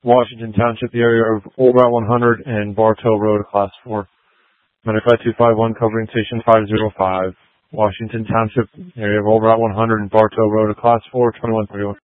Washington Township, the area of Old Route 100 and Bartow Road, Class 4. 95251 covering Station 505. Washington Township, area of Old Route 100 and Bartow Road, Class 4, 2131.